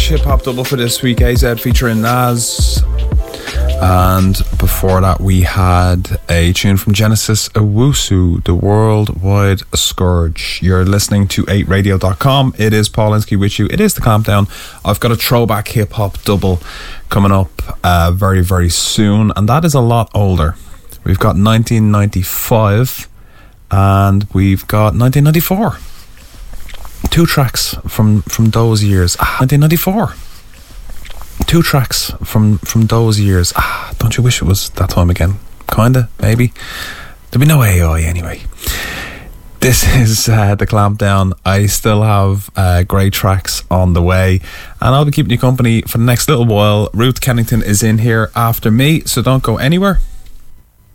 Irish hip hop double for this week. AZ featuring Nas. And before that, we had a tune from Genesis, Owusu, The Worldwide Scourge. You're listening to 8radio.com. It is Paul Linsky with you. It is the Clampdown. I've got a throwback hip hop double coming up very, very soon. And that is a lot older. We've got 1995 and we've got 1994. Two tracks from those years. 1994. Two tracks from those years. Don't you wish it was that time again? Kinda, maybe. There'll be no AI anyway. This is the Clampdown. I still have great tracks on the way, and I'll be keeping you company for the next little while. Ruth Kennington is in here after me, so don't go anywhere.